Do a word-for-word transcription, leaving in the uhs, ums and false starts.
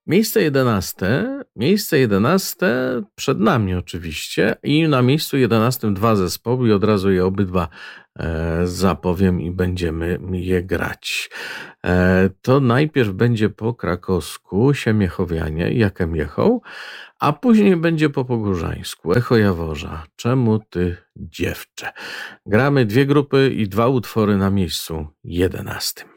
Miejsce jedenaste, miejsce jedenaste przed nami oczywiście i na miejscu jedenastym dwa zespoły i od razu je obydwa e, zapowiem i będziemy je grać. E, to najpierw będzie po krakowsku Siemiechowianie, Jakem jechał, a później będzie po pogórzańsku Echo Jaworza, Czemu ty dziewczę. Gramy dwie grupy i dwa utwory na miejscu jedenastym.